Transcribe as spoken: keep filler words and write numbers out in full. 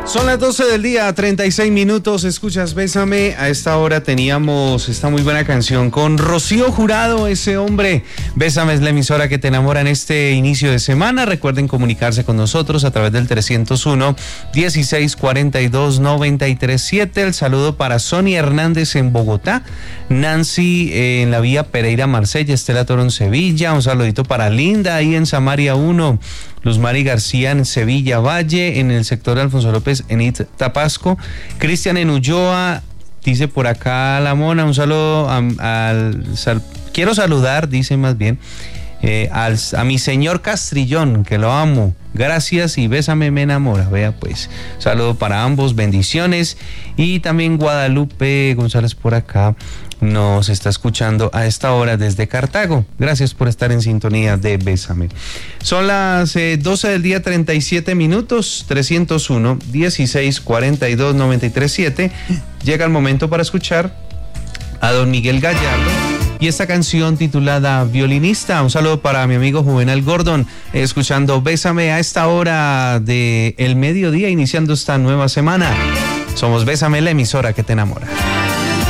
Son las doce del día, treinta y seis minutos, escuchas Bésame. A esta hora teníamos esta muy buena canción con Rocío Jurado, ese hombre. Bésame es la emisora que te enamora en este inicio de semana. Recuerden comunicarse con nosotros a través del trescientos uno, dieciséis cuarenta y dos, noventa y tres siete. El saludo para Sonia Hernández en Bogotá, Nancy eh, en la vía Pereira Marsella, Estela Toro en Sevilla. Un saludito para Linda ahí en Samaria uno. Luz Mari García en Sevilla Valle, en el sector de Alfonso López en Itapasco. Cristian en Ulloa, dice por acá la Mona, un saludo al... Sal, quiero saludar, dice más bien, eh, al, a mi señor Castrillón, que lo amo. Gracias y Bésame me enamora. Vea pues, saludo para ambos, bendiciones. Y también Guadalupe González por acá nos está escuchando a esta hora desde Cartago. Gracias por estar en sintonía de Bésame. Son las eh, doce del día, treinta y siete minutos, trescientos uno, dieciséis cuarenta y dos, noventa y tres siete. Llega el momento para escuchar a don Miguel Gallardo y esta canción titulada Violinista. Un saludo para mi amigo Juvenal Gordon, eh, escuchando Bésame a esta hora del mediodía, iniciando esta nueva semana. Somos Bésame, la emisora que te enamora.